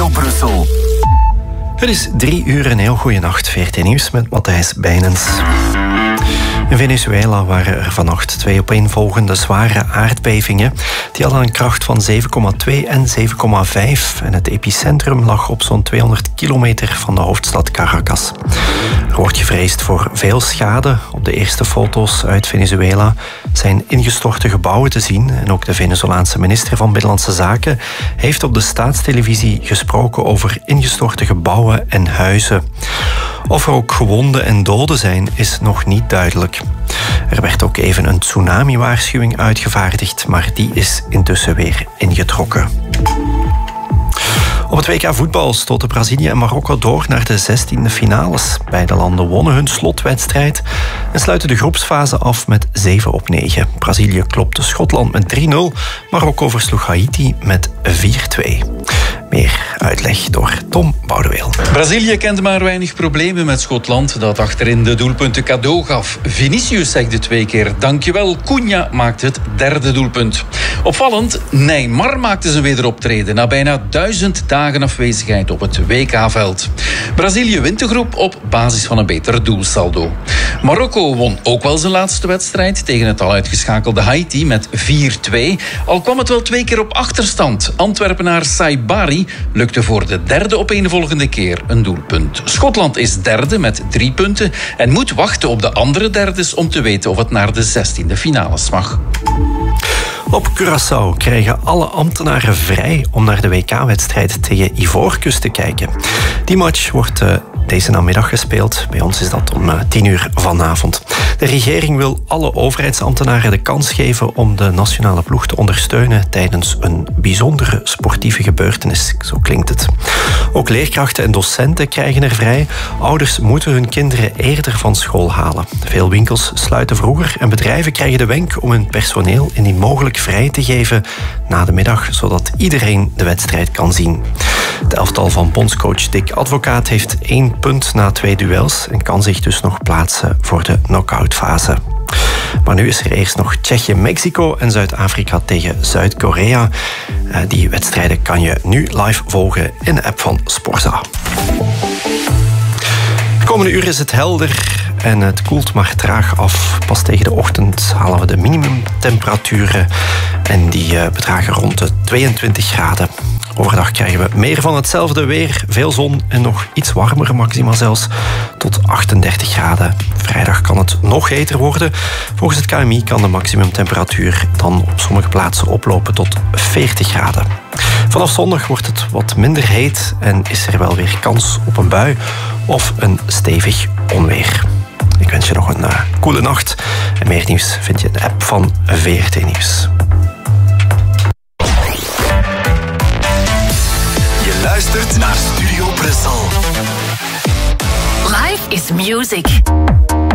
Studio Brussel. Het is 3 uur, een heel goede nacht. VRT Nieuws met Matthijs Bijnens. In Venezuela waren er vannacht 2 opeenvolgende zware aardbevingen. Die hadden een kracht van 7,2 en 7,5. En het epicentrum lag op zo'n 200 kilometer van de hoofdstad Caracas. Er wordt gevreesd voor veel schade. Op de eerste foto's uit Venezuela zijn ingestorte gebouwen te zien. En ook de Venezolaanse minister van Binnenlandse Zaken heeft op de staatstelevisie gesproken over ingestorte gebouwen en huizen. Of er ook gewonden en doden zijn, is nog niet duidelijk. Er werd ook even een tsunami-waarschuwing uitgevaardigd, maar die is intussen weer ingetrokken. Op het WK voetbal stoten Brazilië en Marokko door naar de 16e finales. Beide landen wonnen hun slotwedstrijd en sluiten de groepsfase af met 7-9. Brazilië klopte Schotland met 3-0. Marokko versloeg Haiti met 4-2. Meer uitleg door Tom Boudeweel. Brazilië kende maar weinig problemen met Schotland, dat achterin de doelpunten cadeau gaf. Vinicius zegde 2 keer dankjewel. Cunha maakte het 3e doelpunt. Opvallend, Neymar maakte zijn wederoptreden na bijna 1000 dagen afwezigheid op het WK-veld. Brazilië wint de groep op basis van een beter doelsaldo. Marokko won ook wel zijn laatste wedstrijd tegen het al uitgeschakelde Haiti met 4-2. Al kwam het wel 2 keer op achterstand. Antwerpenaar Saibari lukte voor de 3e opeenvolgende keer een doelpunt. Schotland is 3e met 3 punten en moet wachten op de andere derdes om te weten of het naar de 16e finales mag. Op Curaçao krijgen alle ambtenaren vrij om naar de WK-wedstrijd tegen Ivoorkust te kijken. Die match wordt deze namiddag gespeeld. Bij ons is dat om 10 uur vanavond. De regering wil alle overheidsambtenaren de kans geven om de nationale ploeg te ondersteunen tijdens een bijzondere sportieve gebeurtenis. Zo klinkt het. Ook leerkrachten en docenten krijgen er vrij. Ouders moeten hun kinderen eerder van school halen. Veel winkels sluiten vroeger en bedrijven krijgen de wenk om hun personeel indien mogelijk vrij te geven na de middag, zodat iedereen de wedstrijd kan zien. Het elftal van bondscoach Dick Advocaat heeft 1 punt na 2 duels en kan zich dus nog plaatsen voor de knock-outfase. Maar nu is er eerst nog Tsjechië-Mexico en Zuid-Afrika tegen Zuid-Korea. Die wedstrijden kan je nu live volgen in de app van Sporza. De komende uur is het helder en het koelt maar traag af. Pas tegen de ochtend halen we de minimumtemperaturen en die bedragen rond de 22 graden. Overdag krijgen we meer van hetzelfde weer, veel zon en nog iets warmer, maxima zelfs tot 38 graden. Vrijdag kan het nog heter worden. Volgens het KMI kan de maximumtemperatuur dan op sommige plaatsen oplopen tot 40 graden. Vanaf zondag wordt het wat minder heet en is er wel weer kans op een bui of een stevig onweer. Ik wens je nog een koele nacht en meer nieuws vind je in de app van VRT Nieuws. Luistert naar Studio Brussel. Life is music.